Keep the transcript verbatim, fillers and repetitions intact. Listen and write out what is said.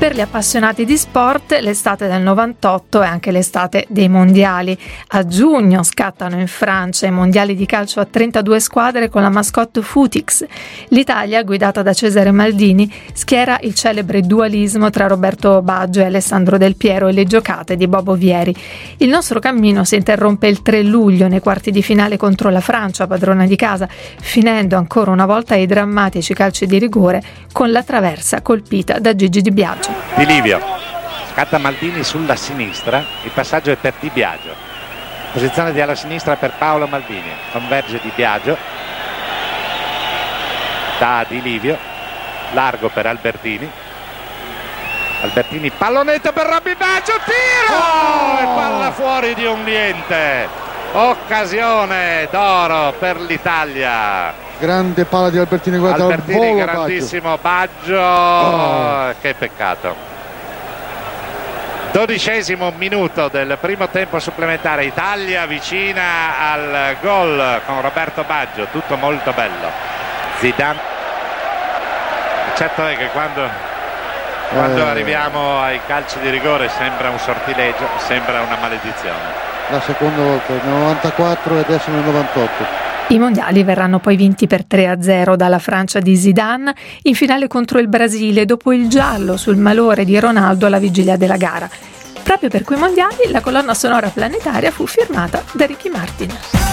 Per gli appassionati di sport, l'estate del novantotto è anche l'estate dei mondiali. A giugno scattano in Francia i mondiali di calcio a trentadue squadre con la mascotte Futix. L'Italia, guidata da Cesare Maldini, schiera il celebre dualismo tra Roberto Baggio e Alessandro Del Piero e le giocate di Bobo Vieri. Il nostro cammino si interrompe il tre luglio nei quarti di finale contro la Francia, padrona di casa, finendo ancora una volta ai drammatici calci di rigore con la traversa colpita da Gigi Di Biagio. Di Livio, scatta Maldini sulla sinistra, il passaggio è per Di Biagio, posizione di alla sinistra per Paolo Maldini, converge Di Biagio da Di Livio, largo per Albertini, Albertini pallonetto per Robby Baggio, tiro oh! E palla fuori di un niente, occasione d'oro per l'Italia. Grande palla di Albertini, guarda, Albertini, volo, grandissimo Baggio, oh. Che peccato. Dodicesimo minuto del primo tempo supplementare, Italia vicina al gol con Roberto Baggio, tutto molto bello. Zidane, certo è che quando, quando eh. arriviamo ai calci di rigore sembra un sortileggio, sembra una maledizione. La seconda volta, nel novantaquattro e adesso nel novantotto. I mondiali verranno poi vinti per tre a zero dalla Francia di Zidane in finale contro il Brasile dopo il giallo sul malore di Ronaldo alla vigilia della gara. Proprio per quei mondiali la colonna sonora planetaria fu firmata da Ricky Martin.